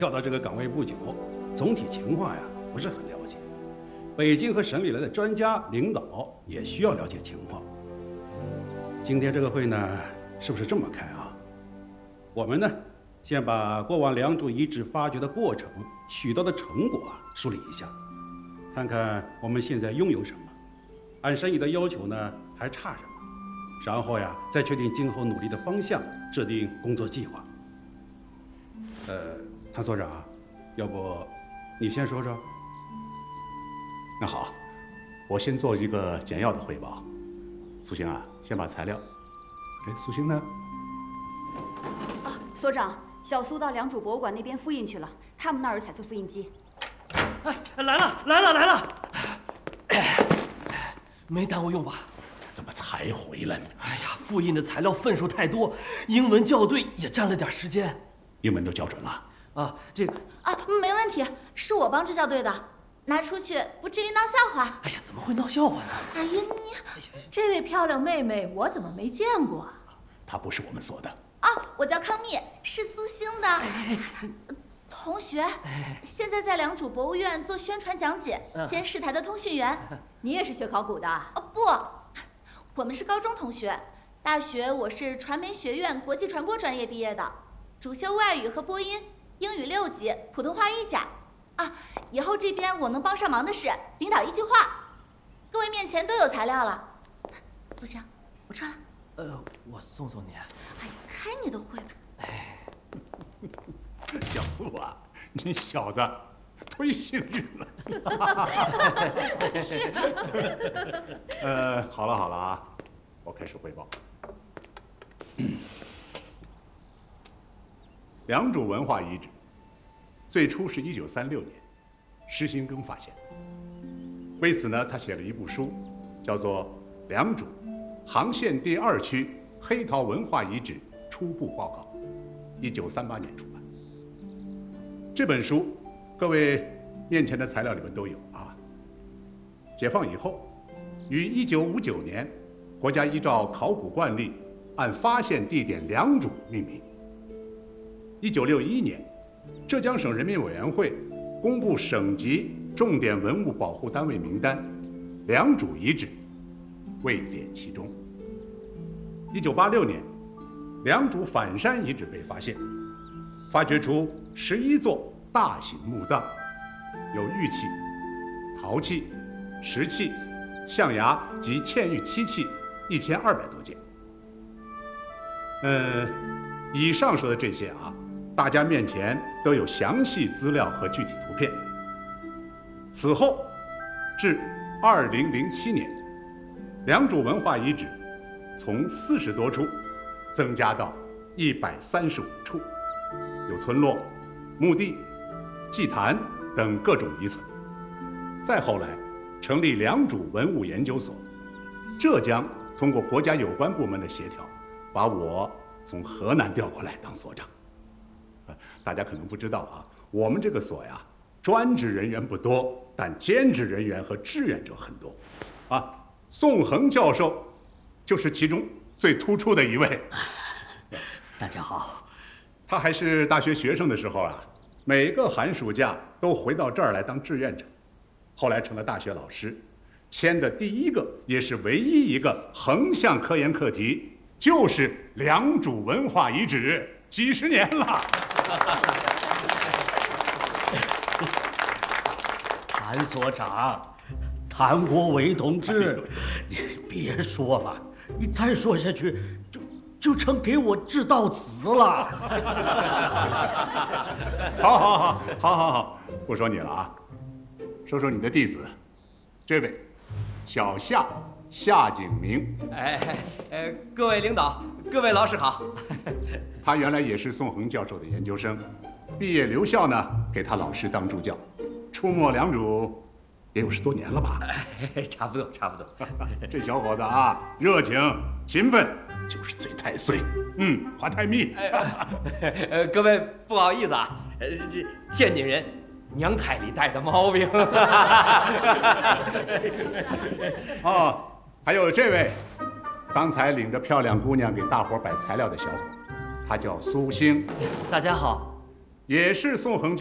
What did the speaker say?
调到这个岗位不久，总体情况呀不是很了解。北京和省里来的专家领导也需要了解情况。今天这个会呢，是不是这么开啊？我们呢，先把过往良渚遗址发掘的过程、取得的成果梳理一下，看看我们现在拥有什么，按省里的要求呢还差什么，然后呀再确定今后努力的方向，制定工作计划。谭所长，要不你先说说？ 那好，我先做一个简要的汇报。苏星啊，先把材料。哎，苏星呢？ 啊，所长，小苏到良渚博物馆那边复印去了，他们那儿有彩色复印机。 哎，来了！没耽误用吧？ 怎么才回来呢？ 哎呀，复印的材料份数太多，英文校对也占了点时间。 英文都校准了？ 啊，这个啊，没问题，是我帮着校对的，拿出去不至于闹笑话。 哎呀，怎么会闹笑话呢？ 哎呀，你这位漂亮妹妹，我怎么没见过？ 她不是我们所的。 啊，我叫康蜜，是苏星的同学，现在在良渚博物院做宣传讲解，兼市台的通讯员。 你也是学考古的？ 不，我们是高中同学。大学我是传媒学院国际传播专业毕业的，主修外语和播音，英语6级，普通话1甲。啊，以后这边我能帮上忙的是领导一句话。各位面前都有材料了。苏星，我撤了。 我送你。 哎呀，开你的会吧。 哎， 小苏啊，你小子忒幸运了。 是。 好了啊，我开始汇报。良渚文化遗址最初是1936年施新庚发现，为此呢，他写了一部书，叫做《良渚杭县第2区黑陶文化遗址初步报告》，1938年出版。这本书，各位面前的材料里面都有啊。解放以后，于1959年，国家依照考古惯例，按发现地点良渚命名。1961年，浙江省人民委员会公布省级重点文物保护单位名单，良渚遗址位列其中。1986年，良渚反山遗址被发现，发掘出11座大型墓葬，有玉器、陶器、石器、象牙及嵌玉漆器1200多件。以上说的这些啊，大家面前都有详细资料和具体图片。此后，至2007年，良渚文化遗址从40多处增加到135处，有村落、墓地、祭坛等各种遗存。再后来，成立良渚文物研究所，浙江通过国家有关部门的协调，把我从河南调过来当所长。大家可能不知道啊，我们这个所呀，专职人员不多，但兼职人员和志愿者很多。啊，宋恒教授就是其中最突出的一位。 大家好。 他还是大学学生的时候啊，每个寒暑假都回到这儿来当志愿者，后来成了大学老师，签的第一个也是唯一一个横向科研课题，就是良渚文化遗址，几十年了。 谭所长，谭国伟同志，你别说了，你再说下去就成给我致悼词了。 好，不说你了啊，说说你的弟子，这位小夏景明。 各位领导，各位老师好。 他原来也是宋恒教授的研究生，毕业留校呢，给他老师当助教，出没良渚也有10多年了吧？ 差不多。 这小伙子啊，热情勤奋，就是嘴太碎，话太密。 各位不好意思啊，这天津人娘胎里带的毛病。 哦，还有这位，刚才领着漂亮姑娘给大伙摆材料的小伙，他叫苏星。 大家好。 也是宋恒